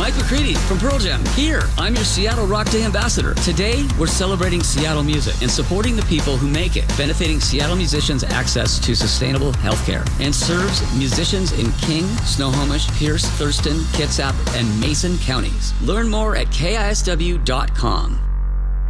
Mike McCready from Pearl Jam. Here, I'm your Seattle Rock Day ambassador. Today, we're celebrating Seattle music and supporting the people who make it, benefiting Seattle musicians' access to sustainable healthcare, and serves musicians in King, Snohomish, Pierce, Thurston, Kitsap, and Mason counties. Learn more at KISW.com.